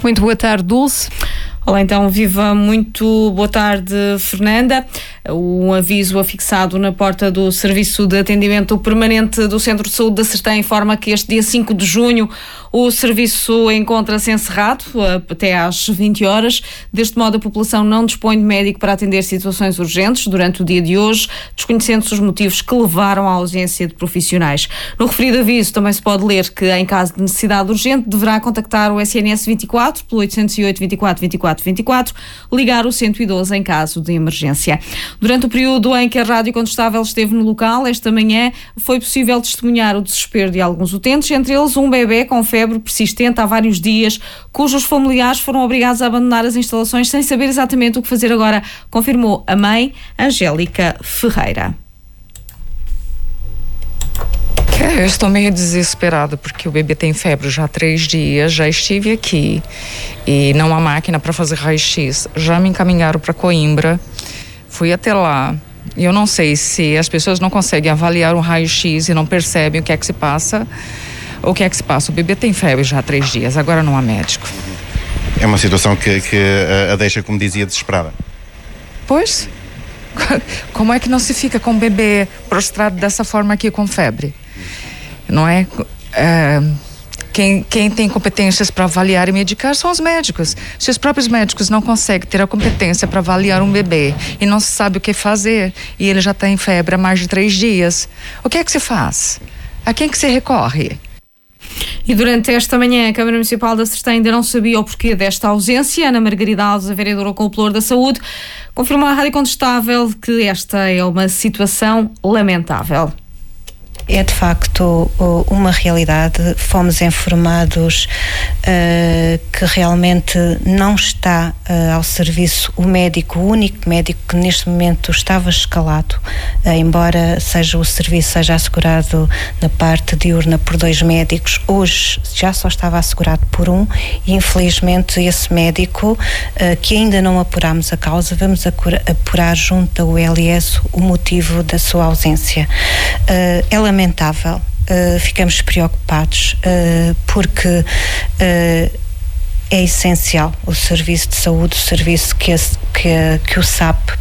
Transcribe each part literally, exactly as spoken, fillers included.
Muito boa tarde, Dulce. Olá, então, viva, muito boa tarde, Fernanda. O aviso afixado na porta do Serviço de Atendimento Permanente do Centro de Saúde da Sertã informa que este dia cinco de junho o serviço encontra-se encerrado até às vinte horas. Deste modo, a população não dispõe de médico para atender situações urgentes durante o dia de hoje, desconhecendo-se os motivos que levaram à ausência de profissionais. No referido aviso também se pode ler que, em caso de necessidade urgente, deverá contactar o S N S vinte e quatro pelo oitocentos e oito, vinte e quatro, vinte e quatro, vinte e quatro, ligar o cento e doze em caso de emergência. Durante o período em que a Rádio Contestável esteve no local, esta manhã, foi possível testemunhar o desespero de alguns utentes, entre eles um bebê com febre persistente há vários dias, cujos familiares foram obrigados a abandonar as instalações sem saber exatamente o que fazer agora, confirmou a mãe, Angélica Ferreira. Eu estou meio desesperada porque o bebê tem febre já há três dias, já estive aqui e não há máquina para fazer raio-x. Já me encaminharam para Coimbra, fui até lá. Eu não sei se as pessoas não conseguem avaliar um raio-x e não percebem o que é que se passa. O que é que se passa? O bebê tem febre já há três dias, agora não há médico. É uma situação que, que a deixa, como dizia, desesperada. Pois, como é que não se fica com o bebê prostrado dessa forma aqui com febre? Não é? é quem, quem tem competências para avaliar e medicar são os médicos. Se os próprios médicos não conseguem ter a competência para avaliar um bebê e não se sabe o que fazer, e ele já está em febre há mais de três dias, o que é que se faz? A quem que se recorre? E durante esta manhã, a Câmara Municipal da Sertã ainda não sabia o porquê desta ausência. Ana Margarida Alves, a vereadora com o Pelour da Saúde, confirmou à Rádio Contestável que esta é uma situação lamentável. É de facto uma realidade. Fomos informados uh, que realmente não está uh, ao serviço o médico, o único médico que neste momento estava escalado, uh, embora seja o serviço seja assegurado na parte diurna por dois médicos, hoje já só estava assegurado por um e infelizmente esse médico, uh, que ainda não apurámos a causa, vamos apurar junto ao L S o motivo da sua ausência. Uh, ela lamentável, uh, ficamos preocupados uh, porque uh, é essencial o serviço de saúde, o serviço que, esse, que, que o S A P uh,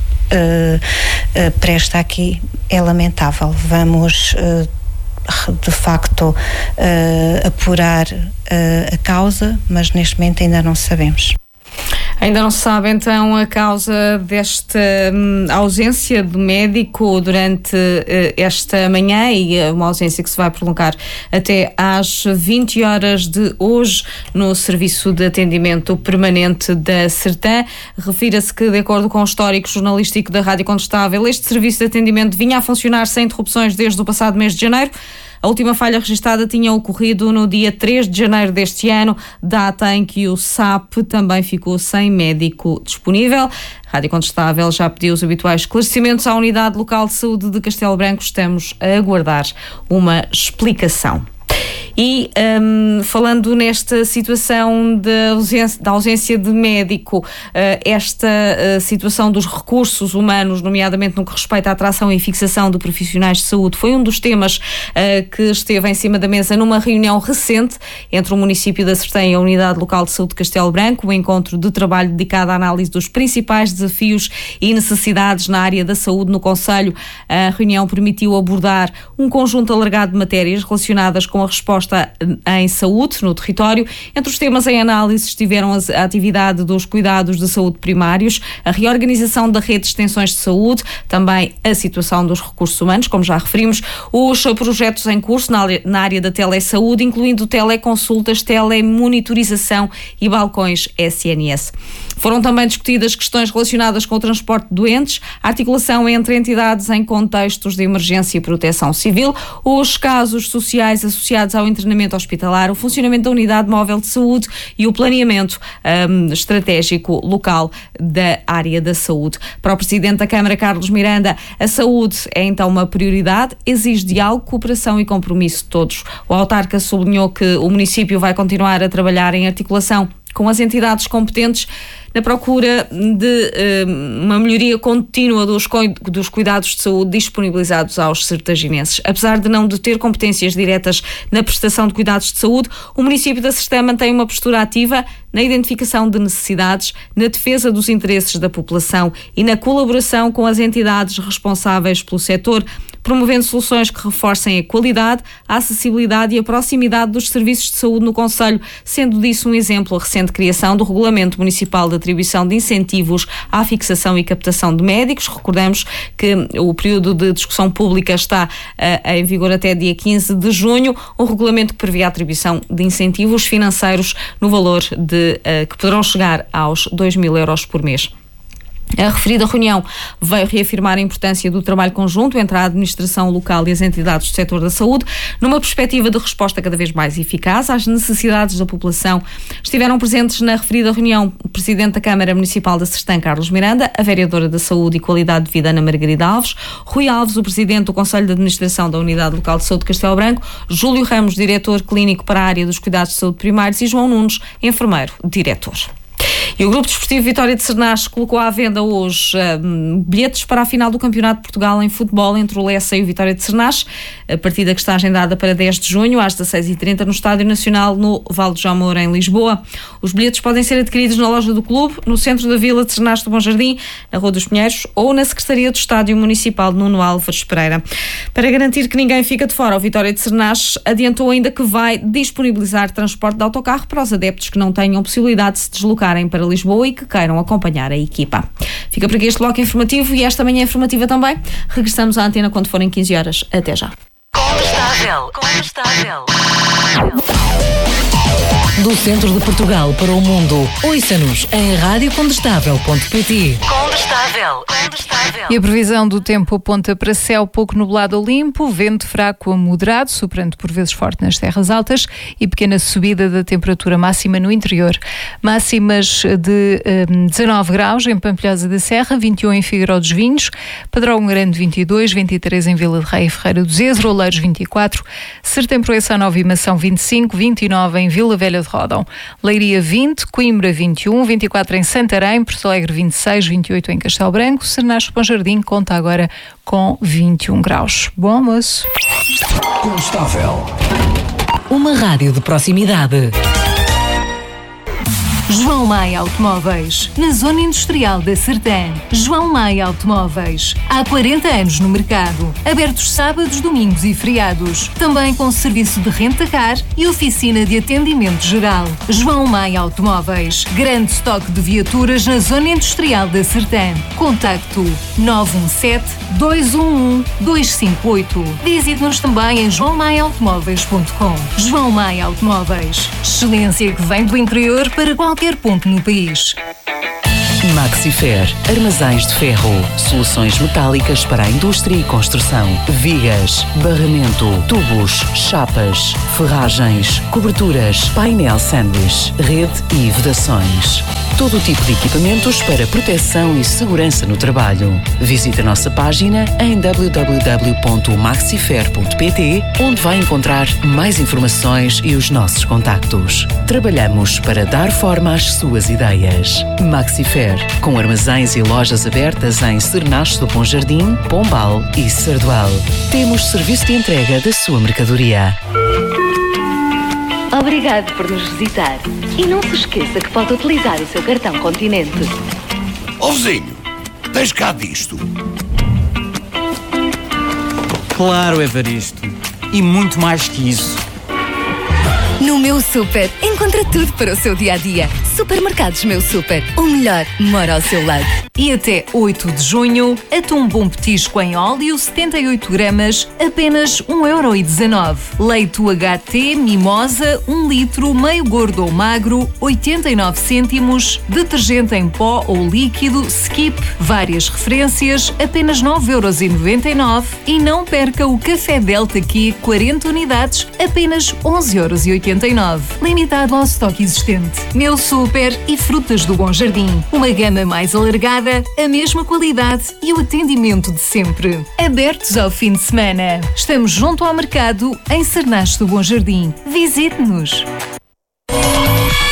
uh, presta aqui é lamentável. Vamos uh, de facto uh, apurar uh, a causa, mas neste momento ainda não sabemos. Ainda não se sabe então a causa desta hum, ausência de médico durante uh, esta manhã e uh, uma ausência que se vai prolongar até às vinte horas de hoje no Serviço de Atendimento Permanente da Sertã. Refira-se que, de acordo com o histórico jornalístico da Rádio Contestável, este serviço de atendimento vinha a funcionar sem interrupções desde o passado mês de janeiro. A última falha registada tinha ocorrido no dia três de janeiro deste ano, data em que o S A P também ficou sem médico disponível. A Rádio Contestável já pediu os habituais esclarecimentos à Unidade Local de Saúde de Castelo Branco. Estamos a aguardar uma explicação. E um, falando nesta situação de ausência, da ausência de médico, uh, esta uh, situação dos recursos humanos, nomeadamente no que respeita à atração e fixação de profissionais de saúde, foi um dos temas uh, que esteve em cima da mesa numa reunião recente entre o município da Sertã e a Unidade Local de Saúde de Castelo Branco, um encontro de trabalho dedicado à análise dos principais desafios e necessidades na área da saúde no concelho. A reunião permitiu abordar um conjunto alargado de matérias relacionadas com a resposta em saúde no território. Entre os temas em análise estiveram a atividade dos cuidados de saúde primários, a reorganização da rede de extensões de saúde, também a situação dos recursos humanos, como já referimos, os projetos em curso na área da telesaúde, incluindo teleconsultas, telemonitorização e balcões S N S. Foram também discutidas questões relacionadas com o transporte de doentes, a articulação entre entidades em contextos de emergência e proteção civil, os casos sociais associados ao internamento hospitalar, o funcionamento da unidade móvel de saúde e o planeamento um, estratégico local da área da saúde. Para o Presidente da Câmara, Carlos Miranda, a saúde é então uma prioridade, exige diálogo, cooperação e compromisso de todos. O autarca sublinhou que o município vai continuar a trabalhar em articulação com as entidades competentes na procura de uh, uma melhoria contínua dos, dos cuidados de saúde disponibilizados aos sertaginenses. Apesar de não deter competências diretas na prestação de cuidados de saúde, o município da Sertã mantém uma postura ativa na identificação de necessidades, na defesa dos interesses da população e na colaboração com as entidades responsáveis pelo setor, promovendo soluções que reforcem a qualidade, a acessibilidade e a proximidade dos serviços de saúde no concelho, sendo disso um exemplo a recente criação do Regulamento Municipal de Atribuição de Incentivos à Fixação e Captação de Médicos. Recordamos que o período de discussão pública está uh, em vigor até dia quinze de junho, um regulamento que prevê a atribuição de incentivos financeiros no valor de, uh, que poderão chegar aos dois mil euros por mês. A referida reunião veio reafirmar a importância do trabalho conjunto entre a administração local e as entidades do setor da saúde, numa perspectiva de resposta cada vez mais eficaz às necessidades da população. Estiveram presentes na referida reunião o Presidente da Câmara Municipal da Sertã, Carlos Miranda, a Vereadora da Saúde e Qualidade de Vida, Ana Margarida Alves, Rui Alves, o Presidente do Conselho de Administração da Unidade Local de Saúde de Castelo Branco, Júlio Ramos, Diretor Clínico para a área dos Cuidados de Saúde Primários e João Nunes, Enfermeiro, Diretor. E o Grupo Desportivo Vitória de Sernach colocou à venda hoje um, bilhetes para a final do Campeonato de Portugal em futebol entre o Lessa e o Vitória de Sernach, a partida que está agendada para dez de junho, às dezasseis e trinta, no Estádio Nacional, no Val de Jamor, em Lisboa. Os bilhetes podem ser adquiridos na loja do clube, no centro da Vila de Sernach do Bom Jardim, na Rua dos Pinheiros, ou na Secretaria do Estádio Municipal de Nuno Álvares Pereira. Para garantir que ninguém fica de fora, o Vitória de Sernach adiantou ainda que vai disponibilizar transporte de autocarro para os adeptos que não tenham possibilidade de se deslocarem para Lisboa e que queiram acompanhar a equipa. Fica por aqui este bloco informativo e esta manhã informativa também. Regressamos à antena quando forem quinze horas. Até já. Condestável. Condestável. Do centro de Portugal para o mundo. Ouça-nos em rádio condestável ponto pt. Condestável. Condestável. E a previsão do tempo aponta para céu pouco nublado ou limpo, vento fraco a moderado, soprando por vezes forte nas terras altas e pequena subida da temperatura máxima no interior. Máximas de um, dezanove graus em Pampilhosa da Serra, vinte e um em Figueiró dos Vinhos, Padrão Grande vinte e dois, vinte e três em Vila de Rei e Ferreira do Zezo, Oleiros vinte e quatro, Sertém Proença Nova e Mação vinte e cinco, vinte e nove em Vila Velha de Rodão, Leiria vinte, Coimbra vinte e um, vinte e quatro em Santarém, Porto Alegre vinte e seis, vinte e oito em Castelo Branco, Sernach Bom Jardim conta agora com vinte e um graus. Bom almoço. Condestável. Uma rádio de proximidade. João Maia Automóveis, na Zona Industrial da Sertã. João Maia Automóveis, há quarenta anos no mercado. Abertos sábados, domingos e feriados. Também com serviço de renta-car e oficina de atendimento geral. João Maia Automóveis, grande estoque de viaturas na Zona Industrial da Sertã. Contacto nove um sete, dois um um, dois cinco oito. Visite-nos também em joão maia automóveis ponto com. João Maia Automóveis, excelência que vem do interior para qualquer ponto no país. Maxifer, armazéns de ferro, soluções metálicas para a indústria e construção, vigas, barramento, tubos, chapas, ferragens, coberturas, painel sanduíche, rede e vedações. Todo o tipo de equipamentos para proteção e segurança no trabalho. Visite a nossa página em w w w ponto maxifer ponto pt, onde vai encontrar mais informações e os nossos contactos. Trabalhamos para dar forma às suas ideias. Maxifer, com armazéns e lojas abertas em Sernach do Bom Jardim, Pombal e Sardual. Temos serviço de entrega da sua mercadoria. Obrigado por nos visitar. E não se esqueça que pode utilizar o seu cartão Continente. Ó vizinho, tens cá disto? Claro, Evaristo. E muito mais que isso. No Meu Super, encontra tudo para o seu dia-a-dia. Supermercados Meu Super, o melhor mora ao seu lado. E até oito de junho, atum bom petisco em óleo, setenta e oito gramas, apenas um euro e dezanove. Leite U H T Mimosa, um litro, meio gordo ou magro, oitenta e nove cêntimos. Detergente em pó ou líquido, Skip, várias referências, apenas nove euros e noventa e nove. E não perca o Café Delta Q, quarenta unidades, apenas onze euros e oitenta e nove. Limitado ao estoque existente. Meu Super e Frutas do Bom Jardim. Uma gama mais alargada, a mesma qualidade e o atendimento de sempre. Abertos ao fim de semana. Estamos junto ao mercado em Sernach do Bom Jardim. Visite-nos.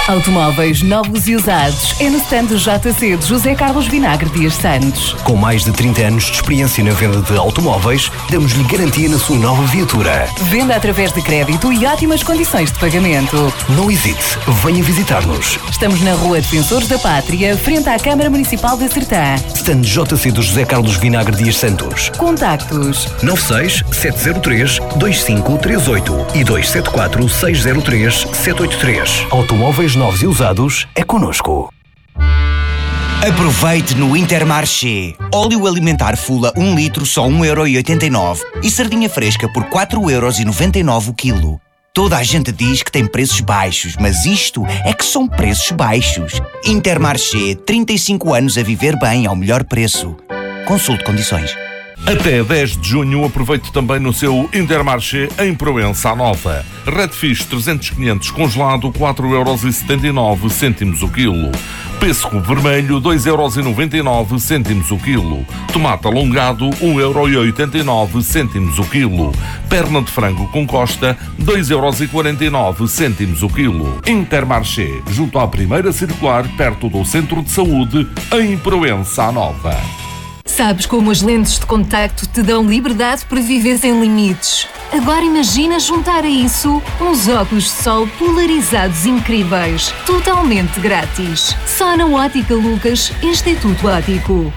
Automóveis novos e usados é no stand do J C de José Carlos Vinagre Dias Santos. Com mais de trinta anos de experiência na venda de automóveis, damos-lhe garantia na sua nova viatura. Venda através de crédito e ótimas condições de pagamento. Não hesite, venha visitar-nos. Estamos na Rua Defensores da Pátria, frente à Câmara Municipal de Sertã. Stand J C do José Carlos Vinagre Dias Santos. Contactos nove seis sete zero três dois cinco três oito e dois sete quatro seis zero três sete oito três. Automóveis novos e usados é connosco. Aproveite no Intermarché. Óleo alimentar Fula um litro só um euro e oitenta e nove e sardinha fresca por quatro euros e noventa e nove o quilo. Toda a gente diz que tem preços baixos, mas isto é que são preços baixos. Intermarché, trinta e cinco anos a viver bem ao melhor preço. Consulte condições. Até dez de junho aproveite também no seu Intermarché em Proença Nova. Redfish trezentos quinhentos congelado quatro euros e setenta e nove cêntimos o quilo. Pêssego vermelho dois euros e noventa e nove cêntimos o quilo. Tomate alongado um euro e oitenta e nove cêntimos o quilo. Perna de frango com costa dois euros e quarenta e nove cêntimos o quilo. Intermarché, junto à primeira circular, perto do Centro de Saúde, em Proença Nova. Sabes como as lentes de contacto te dão liberdade para viver sem limites? Agora imagina juntar a isso uns óculos de sol polarizados incríveis, totalmente grátis. Só na Ótica Lucas, Instituto Óptico.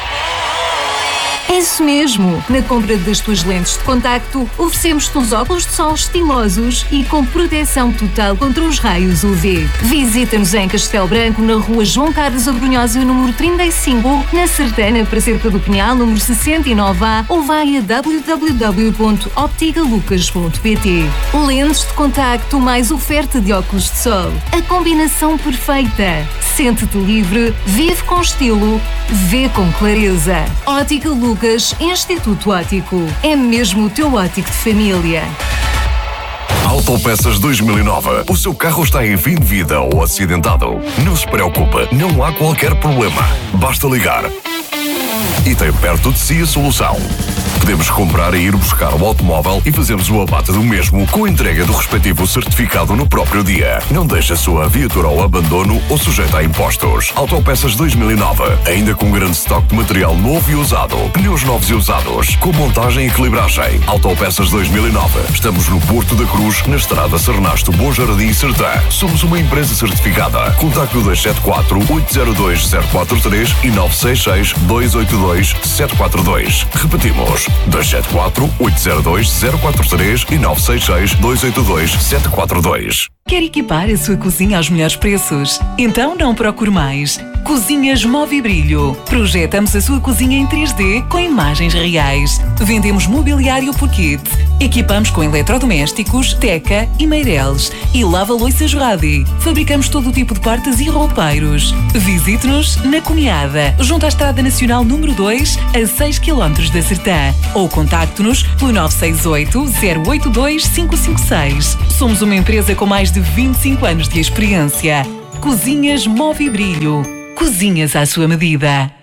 É isso mesmo! Na compra das tuas lentes de contacto, oferecemos-te uns óculos de sol estilosos e com proteção total contra os raios U V. Visita-nos em Castelo Branco, na Rua João Carlos Abrunhosa, número trinta e cinco, na Sertana, Pracer do Pinhal, número sessenta e nove A, ou vai a w w w ponto optica lucas ponto p t. Lentes de contacto mais oferta de óculos de sol. A combinação perfeita. Sente-te livre, vive com estilo, vê com clareza. Ótica Lucas, Instituto Óptico. É mesmo o teu óptico de família. Autopeças dois mil e nove. O seu carro está em fim de vida ou acidentado? Não se preocupe, não há qualquer problema. Basta ligar e tem perto de si a solução. Podemos comprar e ir buscar o automóvel e fazemos o abate do mesmo com a entrega do respectivo certificado no próprio dia. Não deixe a sua viatura ao abandono ou sujeita a impostos. Autopeças dois mil e nove, ainda com grande estoque de material novo e usado. Pneus novos e usados, com montagem e equilibragem. Autopeças dois mil e nove. Estamos no Porto da Cruz, na estrada Sernasto Bom Jardim Sertã. Somos uma empresa certificada. Contacte o dois sete quatro oito zero dois zero quatro três e nove seis seis dois oito dois sete quatro dois. Repetimos. dois sete quatro oito zero dois zero quatro três e nove seis seis dois oito dois sete quatro dois. Quer equipar a sua cozinha aos melhores preços? Então não procure mais. Cozinhas Movibrilho. Projetamos a sua cozinha em três D com imagens reais. Vendemos mobiliário por kit. Equipamos com eletrodomésticos, teca e meireles. E lava-loiças Radi. Fabricamos todo o tipo de portas e roupeiros. Visite-nos na Cunhada, junto à Estrada Nacional número dois, a seis quilómetros da Sertã. Ou contacte-nos pelo nove seis oito zero oito dois cinco cinco seis. Somos uma empresa com mais de vinte e cinco anos de experiência. Cozinhas Movibrilho. Cozinhas à sua medida.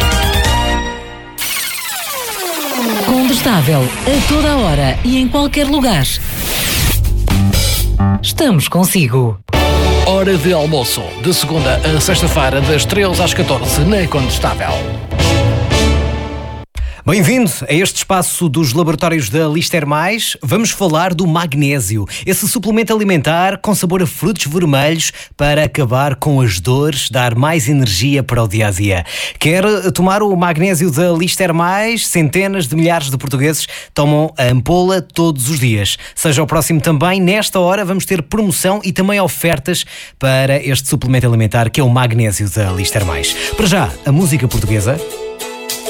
Condestável, a toda a hora e em qualquer lugar. Estamos consigo. Hora de almoço, de segunda a sexta-feira, das treze às catorze, na Condestável. Bem-vindo a este espaço dos laboratórios da Lister Mais. Vamos falar do magnésio, esse suplemento alimentar com sabor a frutos vermelhos para acabar com as dores, dar mais energia para o dia-a-dia. Quer tomar o magnésio da Lister Mais? Centenas de milhares de portugueses tomam a ampola todos os dias. Seja o próximo também. Nesta hora vamos ter promoção e também ofertas para este suplemento alimentar que é o magnésio da Lister Mais. Para já, a música portuguesa.